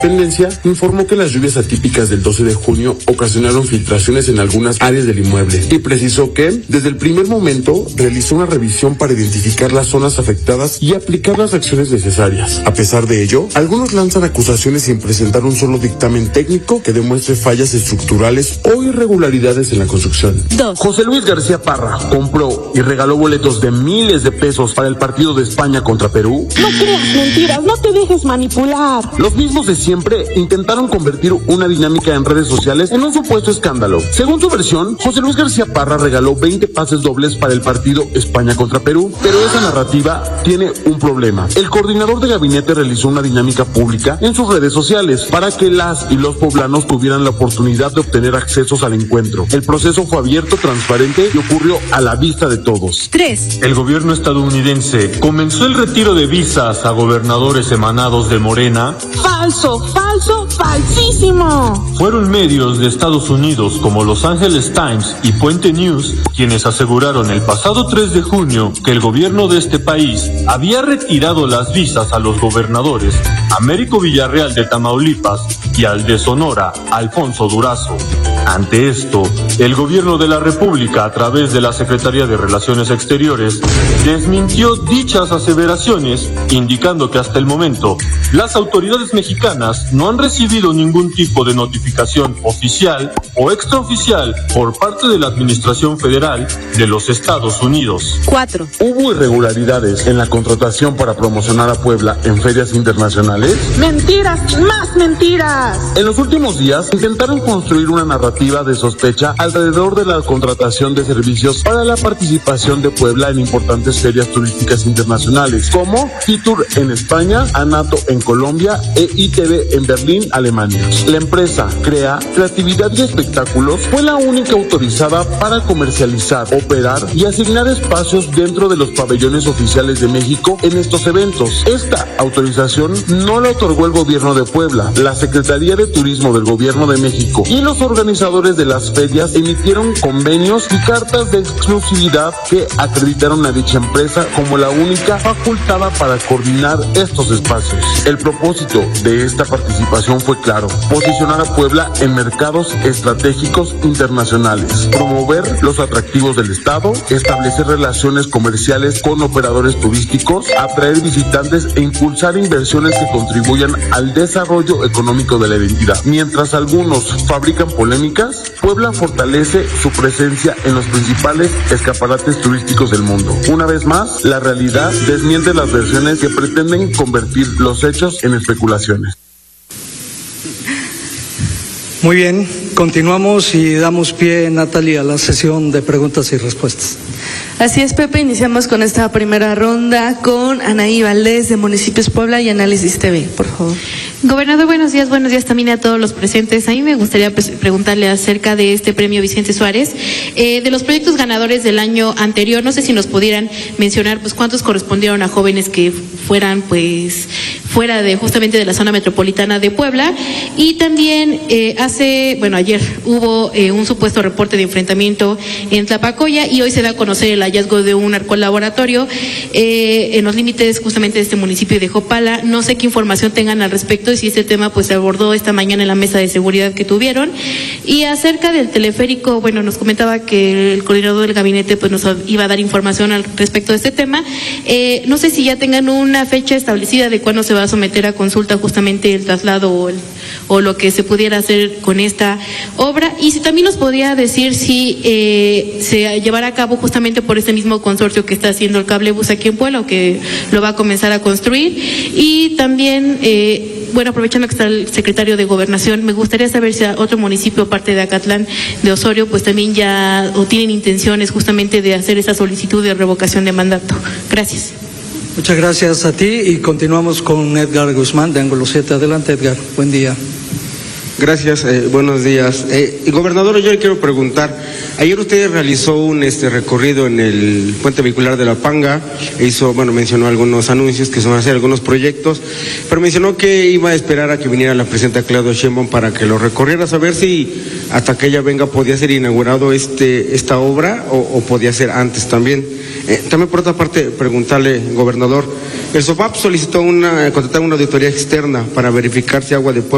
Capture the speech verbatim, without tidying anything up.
Tendencia informó que las lluvias atípicas del doce de junio ocasionaron filtraciones en algunas áreas del inmueble y precisó que, desde el primer momento, realizó una revisión para identificar las zonas afectadas y aplicar las acciones necesarias. A pesar de ello, algunos lanzan acusaciones sin presentar un solo dictamen técnico que demuestre fallas estructurales o irregularidades en la construcción. Dos. José Luis García Parra compró y regaló boletos de miles de pesos para el partido de España contra Perú. No creas mentiras, no te dejes manipular. Los mismos de siempre intentaron convertir una dinámica en redes sociales en un supuesto escándalo. Según su versión, José Luis García Parra regaló veinte pases dobles para el partido España contra Perú, pero esa narrativa tiene un problema. El coordinador de gabinete realizó una dinámica pública en sus redes sociales para que las y los poblanos tuvieran la oportunidad de obtener accesos al encuentro. El proceso fue abierto, transparente y ocurrió a la vista de todos. Tres. El gobierno estadounidense comenzó el retiro de visas a gobernadores emanados de Morena. Falso, falso, falsísimo. Fueron medios de Estados Unidos como Los Angeles Times y Puente News quienes aseguraron el pasado tres de junio que el gobierno de este país había retirado las visas a los gobernadores Américo Villarreal de Tamaulipas y al de Sonora, Alfonso Durazo. Ante esto, el gobierno de la República, a través de la Secretaría de Relaciones Exteriores, desmintió dichas aseveraciones, indicando que hasta el momento las autoridades mexicanas no han recibido ningún tipo de notificación oficial o extraoficial por parte de la Administración Federal de los Estados Unidos. Cuatro. ¿Hubo irregularidades en la contratación para promocionar a Puebla en ferias internacionales? Mentiras, más mentiras. En los últimos días intentaron construir una narrativa de sospecha alrededor de la contratación de servicios para la participación de Puebla en importantes ferias turísticas internacionales, como Fitur en España, Anato en Colombia e I T V en Berlín, Alemania. La empresa Crea Creatividad y Espectáculos fue la única autorizada para comercializar, operar y asignar espacios dentro de los pabellones oficiales de México en estos eventos. Esta autorización no la otorgó el gobierno de Puebla. La Secretaría de Turismo del Gobierno de México y los organizadores de las ferias emitieron convenios y cartas de exclusividad que acreditaron a dicha empresa como la única facultada para coordinar estos espacios. El propósito de esta participación fue claro: posicionar a Puebla en mercados estratégicos internacionales, promover los atractivos del estado, establecer relaciones comerciales con operadores turísticos, atraer visitantes e impulsar inversiones que contribuyan al desarrollo económico de la entidad. Mientras algunos fabrican polémicas, Puebla fortalece su presencia en los principales escaparates turísticos del mundo. Una vez más, la realidad desmiente las versiones que pretenden convertir los hechos en especulaciones. Muy bien, continuamos y damos pie, Natalia, a la sesión de preguntas y respuestas. Así es, Pepe, iniciamos con esta primera ronda con Anaí Valdés de Municipios Puebla y Análisis T V, por favor. Gobernador, buenos días, buenos días también a todos los presentes. A mí me gustaría pues, preguntarle acerca de este premio Vicente Suárez, eh, de los proyectos ganadores del año anterior. No sé si nos pudieran mencionar pues cuántos correspondieron a jóvenes que fueran pues fuera de justamente de la zona metropolitana de Puebla. Y también eh, hace, bueno, ayer hubo eh, un supuesto reporte de enfrentamiento en Tlapacoya y hoy se da a conocer el hallazgo de un narcolaboratorio eh, en los límites justamente de este municipio de Jopala. No sé qué información tengan al respecto y si este tema pues se abordó esta mañana en la mesa de seguridad que tuvieron. Y acerca del teleférico, bueno, nos comentaba que el coordinador del gabinete pues nos iba a dar información al respecto de este tema. Eh, no sé si ya tengan una fecha establecida de cuándo se va a someter a consulta justamente el traslado o, el, o lo que se pudiera hacer con esta obra, y si también nos podría decir si eh, se llevará a cabo justamente por este mismo consorcio que está haciendo el cablebús aquí en Puebla o que lo va a comenzar a construir. Y también eh, bueno, aprovechando que está el secretario de Gobernación, me gustaría saber si a otro municipio aparte de Acatlán de Osorio pues también ya o tienen intenciones justamente de hacer esa solicitud de revocación de mandato. Gracias. Muchas gracias a ti y continuamos con Edgar Guzmán de Ángulo siete. Adelante, Edgar. Buen día. Gracias, eh, buenos días. Eh, gobernador, yo le quiero preguntar, ayer usted realizó un este recorrido en el puente vehicular de La Panga, hizo, bueno, mencionó algunos anuncios que se van a hacer, algunos proyectos, pero mencionó que iba a esperar a que viniera la presidenta Claudia Sheinbaum para que lo recorriera, saber si hasta que ella venga podía ser inaugurado este esta obra o, o podía ser antes también. Eh, también por otra parte, preguntarle, gobernador, el SOPAP solicitó una, contratar una auditoría externa para verificar si Agua de Puebla